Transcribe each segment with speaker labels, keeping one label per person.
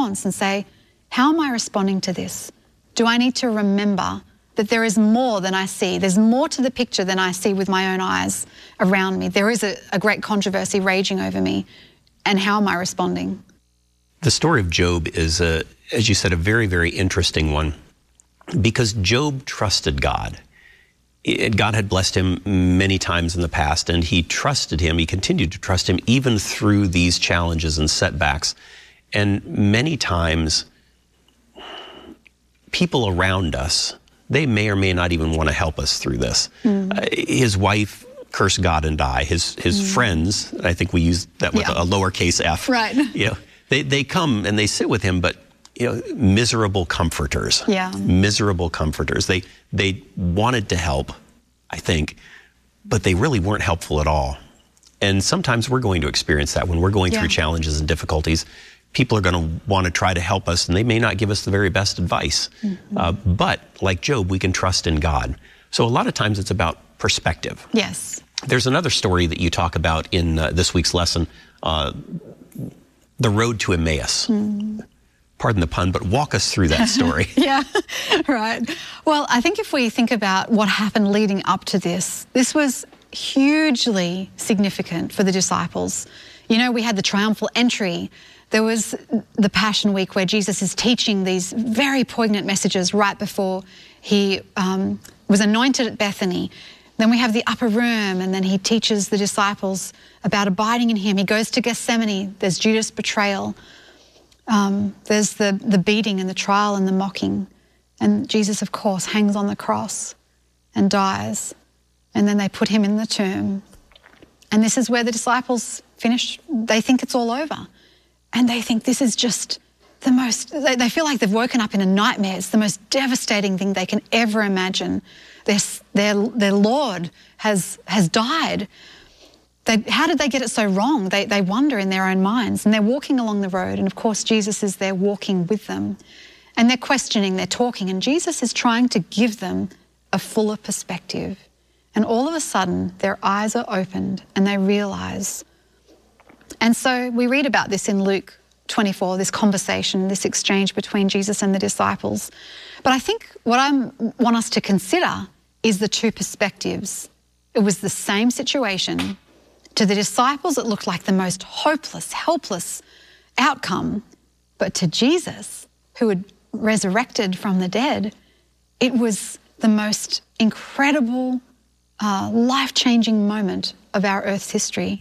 Speaker 1: response and say, how am I responding to this? Do I need to remember that there is more than I see? There's more to the picture than I see with my own eyes around me. There is a great controversy raging over me. And how am I responding?
Speaker 2: The story of Job is, as you said, a very, very interesting one, because Job trusted God. God had blessed him many times in the past, and he trusted him. He continued to trust him even through these challenges and setbacks. And many times, people around us, they may or may not even want to help us through this. His wife cursed God and die. His friends, I think we use that with a lowercase f.
Speaker 1: Right.
Speaker 2: You know, they come and they sit with him, but miserable comforters.
Speaker 1: Yeah.
Speaker 2: Miserable comforters. They wanted to help, I think, but they really weren't helpful at all. And sometimes we're going to experience that when we're going through challenges and difficulties. People are going to want to try to help us, and they may not give us the very best advice. But like Job, we can trust in God. So a lot of times it's about perspective.
Speaker 1: Yes.
Speaker 2: There's another story that you talk about in this week's lesson, the road to Emmaus. Pardon the pun, but walk us through that story.
Speaker 1: Yeah, right. Well, I think if we think about what happened leading up to this was hugely significant for the disciples. You know, we had the triumphal entry. There was the Passion Week where Jesus is teaching these very poignant messages right before he was anointed at Bethany. Then we have the upper room, and then he teaches the disciples about abiding in him. He goes to Gethsemane. There's Judas' betrayal. There's the beating and the trial and the mocking. And Jesus, of course, hangs on the cross and dies. And then they put him in the tomb. And this is where the disciples finish. They think it's all over. And they think this is just the most, they feel like they've woken up in a nightmare. It's the most devastating thing they can ever imagine. Their Lord has died. How did they get it so wrong? They wonder in their own minds, and they're walking along the road, and of course Jesus is there walking with them, and they're questioning, they're talking, and Jesus is trying to give them a fuller perspective. And all of a sudden their eyes are opened and they realise. And so we read about this in Luke 24, this conversation, this exchange between Jesus and the disciples. But I think what I want us to consider is the two perspectives. It was the same situation. To the disciples, it looked like the most hopeless, helpless outcome. But to Jesus, who had resurrected from the dead, it was the most incredible, life-changing moment of our Earth's history.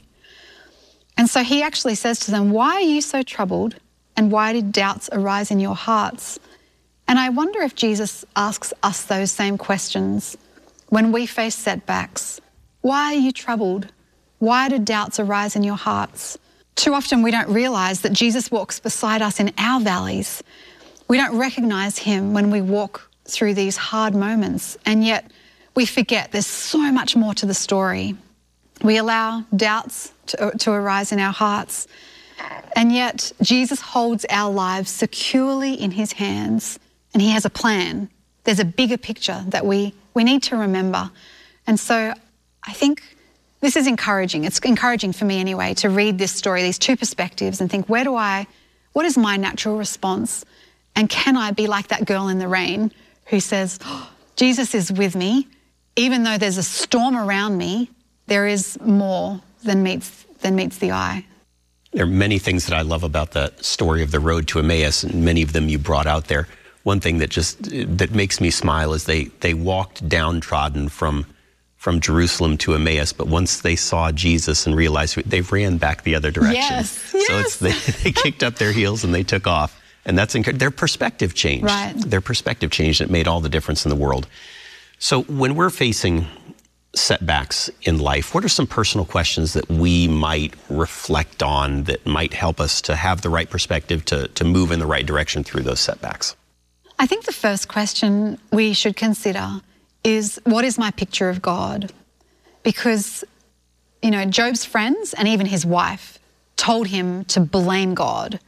Speaker 1: And so he actually says to them, why are you so troubled, and why did doubts arise in your hearts? And I wonder if Jesus asks us those same questions when we face setbacks. Why are you troubled? Why do doubts arise in your hearts? Too often we don't realise that Jesus walks beside us in our valleys. We don't recognise him when we walk through these hard moments, and yet we forget there's so much more to the story. We allow doubts to arise in our hearts, and yet Jesus holds our lives securely in his hands, and he has a plan. There's a bigger picture that we need to remember. And so I think this is encouraging. It's encouraging for me anyway to read this story, these two perspectives, and think, what is my natural response? And can I be like that girl in the rain who says, oh, Jesus is with me, even though there's a storm around me, there is more than meets the eye.
Speaker 2: There are many things that I love about that story of the road to Emmaus, and many of them you brought out there. One thing that makes me smile is they walked downtrodden from Jerusalem to Emmaus, but once they saw Jesus and realized, they ran back the other direction.
Speaker 1: Yes,
Speaker 2: yes. So they kicked up their heels and they took off. And that's their perspective changed.
Speaker 1: Right.
Speaker 2: Their perspective changed. It made all the difference in the world. So when we're facing setbacks in life, what are some personal questions that we might reflect on that might help us to have the right perspective to move in the right direction through those setbacks?
Speaker 1: I think the first question we should consider is, what is my picture of God? Because, you know, Job's friends and even his wife told him to blame God.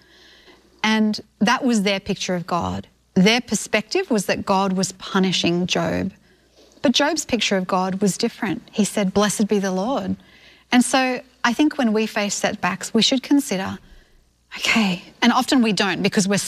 Speaker 1: And that was their picture of God. Their perspective was that God was punishing Job. But Job's picture of God was different. He said, blessed be the Lord. And so I think when we face setbacks, we should consider, okay, and often we don't because we're